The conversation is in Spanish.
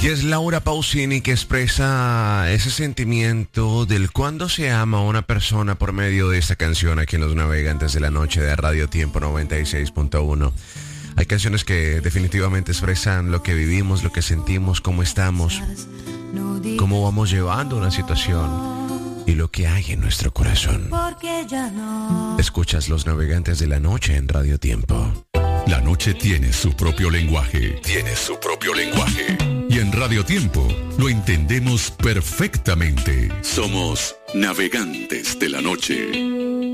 Ella es Laura Pausini, que expresa ese sentimiento del cuando se ama a una persona por medio de esta canción aquí en Los Navegantes de la Noche de Radio Tiempo 96.1. Hay canciones que definitivamente expresan lo que vivimos, lo que sentimos, cómo estamos, cómo vamos llevando una situación y lo que hay en nuestro corazón. Escuchas Los Navegantes de la Noche en Radio Tiempo. La noche tiene su propio lenguaje. Y en Radio Tiempo lo entendemos perfectamente. Somos Navegantes de la Noche.